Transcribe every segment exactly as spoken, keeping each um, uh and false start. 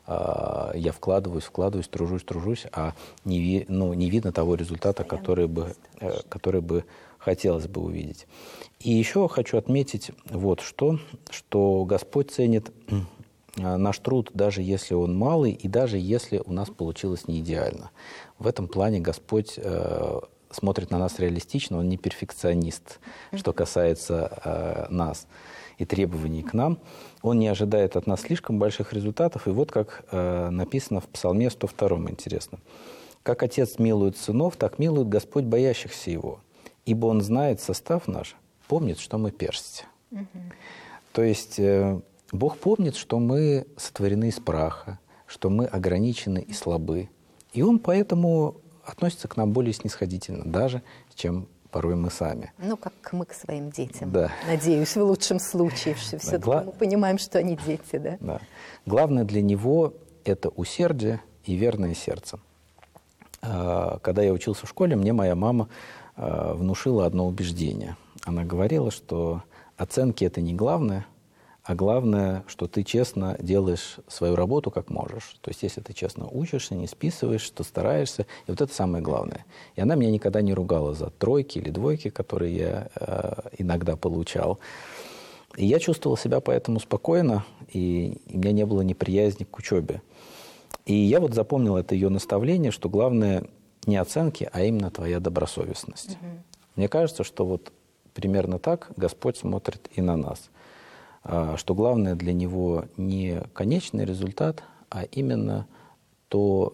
я вкладываюсь, вкладываюсь, тружусь, тружусь, а не, ви, ну, не видно того результата, который бы, который бы хотелось бы увидеть. И еще хочу отметить вот что, что Господь ценит наш труд, даже если он малый, и даже если у нас получилось не идеально. В этом плане Господь э, смотрит на нас реалистично, Он не перфекционист, что касается э, нас и требований к нам. Он не ожидает от нас слишком больших результатов. И вот как э, написано в Псалме сто втором, интересно. «Как Отец милует сынов, так милует Господь боящихся Его, ибо Он знает состав наш, помнит, что мы персти». Mm-hmm. То есть э, Бог помнит, что мы сотворены из праха, что мы ограничены и слабы. И Он поэтому относится к нам более снисходительно, даже чем порой мы сами. Ну, как мы к своим детям. Да. Надеюсь, в лучшем случае. Все-таки да. Гла... мы понимаем, что они дети. Да? Да. Главное для него – это усердие и верное сердце. Когда я учился в школе, мне моя мама внушила одно убеждение. Она говорила, что оценки – это не главное, а главное, что ты честно делаешь свою работу как можешь. То есть, если ты честно учишься, не списываешь, то стараешься. И вот это самое главное. И она меня никогда не ругала за тройки или двойки, которые я э, иногда получал. И я чувствовал себя поэтому спокойно, и, и у меня не было неприязни к учебе. И я вот запомнил это ее наставление, что главное не оценки, а именно твоя добросовестность. Mm-hmm. Мне кажется, что вот примерно так Господь смотрит и на нас. Что главное для Него не конечный результат, а именно то,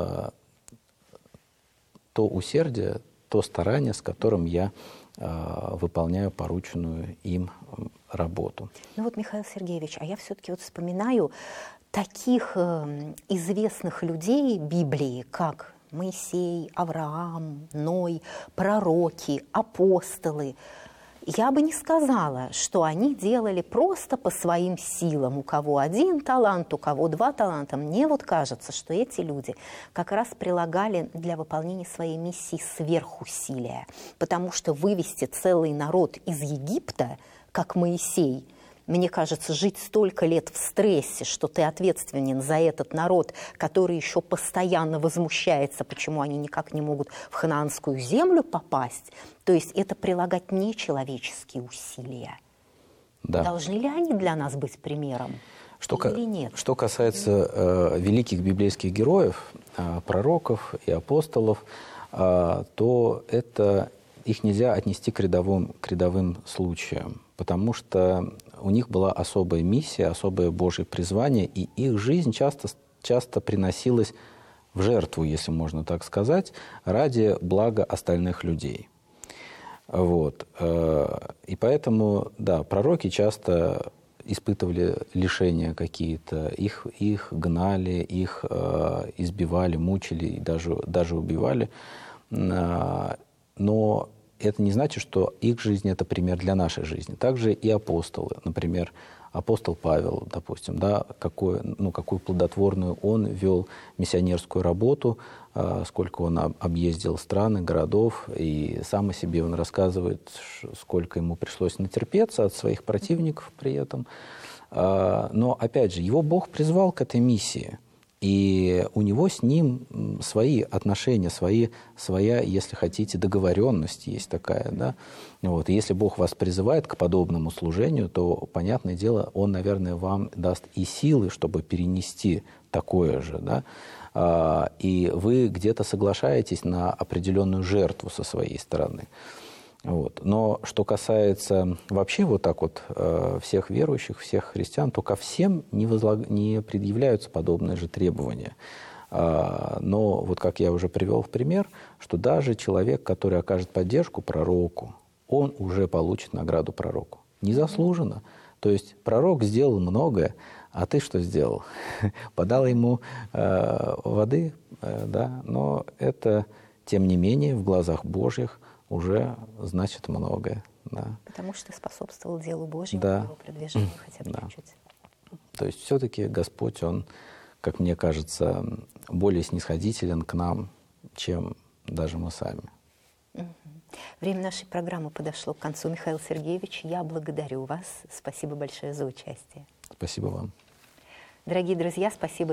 то усердие, то старание, с которым я выполняю порученную им работу. Ну вот, Михаил Сергеевич, а я все-таки вот вспоминаю таких известных людей Библии, как Моисей, Авраам, Ной, пророки, апостолы. Я бы не сказала, что они делали просто по своим силам. У кого один талант, у кого два таланта. Мне вот кажется, что эти люди как раз прилагали для выполнения своей миссии сверхусилия. Потому что вывести целый народ из Египта, как Моисей, мне кажется, жить столько лет в стрессе, что ты ответственен за этот народ, который еще постоянно возмущается, почему они никак не могут в ханаанскую землю попасть. То есть это прилагать нечеловеческие усилия. Да. Должны ли они для нас быть примером? Что, или нет? Что касается э, великих библейских героев, э, пророков и апостолов, э, то это, их нельзя отнести к рядовым, к рядовым случаям, потому что у них была особая миссия, особое Божье призвание, и их жизнь часто, часто приносилась в жертву, если можно так сказать, ради блага остальных людей. Вот. И поэтому, да, пророки часто испытывали лишения какие-то, их, их гнали, их избивали, мучили и даже, даже убивали. Но это не значит, что их жизнь – это пример для нашей жизни. Также и апостолы. Например, апостол Павел, допустим, да, какую, ну, какую плодотворную он вел миссионерскую работу, сколько он объездил страны, городов, и сам о себе он рассказывает, сколько ему пришлось натерпеться от своих противников при этом. Но, опять же, его Бог призвал к этой миссии. И у него с ним свои отношения, свои, своя, если хотите, договоренность есть такая. Да? Вот. И если Бог вас призывает к подобному служению, то, понятное дело, Он, наверное, вам даст и силы, чтобы перенести такое же. Да? И вы где-то соглашаетесь на определенную жертву со своей стороны. Вот. Но что касается вообще вот так вот э, всех верующих, всех христиан, то ко всем не, возлаг... не предъявляются подобные же требования. А, но вот как я уже привел в пример, что даже человек, который окажет поддержку пророку, он уже получит награду пророку. Незаслуженно. То есть пророк сделал многое, а ты что сделал? Подал ему э, воды, э, да, но это, тем не менее, в глазах Божьих уже значит многое. Да. Потому что способствовал делу Божьему, да. его продвижению хотя бы да. чуть-чуть. То есть все-таки Господь, Он, как мне кажется, более снисходителен к нам, чем даже мы сами. Угу. Время нашей программы подошло к концу. Михаил Сергеевич, я благодарю вас. Спасибо большое за участие. Спасибо вам. Дорогие друзья, спасибо.